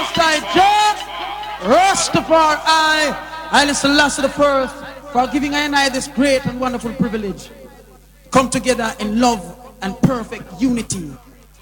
Most High Jah, Rastafari, Haile Selassie the First, for giving I and I this great and wonderful privilege. Come together in love and perfect unity.